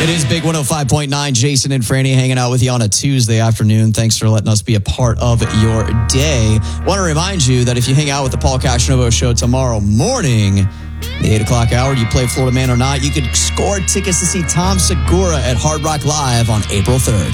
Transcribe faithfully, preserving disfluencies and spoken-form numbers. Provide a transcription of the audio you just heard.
It is Big one oh five point nine. Jason and Franny hanging out with you on a Tuesday afternoon. Thanks for letting us be a part of your day. Want to remind you that if you hang out with the Paul Cashnovo Show tomorrow morning, the eight o'clock hour, you play Florida Man or Not, you could score tickets to see Tom Segura at Hard Rock Live on April third.